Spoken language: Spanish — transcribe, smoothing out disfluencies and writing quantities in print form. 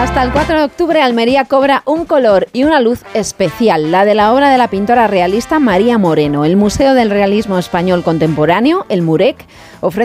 Hasta el 4 de octubre, Almería cobra un color y una luz especial, la de la obra de la pintora realista María Moreno. El Museo del Realismo Español Contemporáneo, el MUREC, ofrece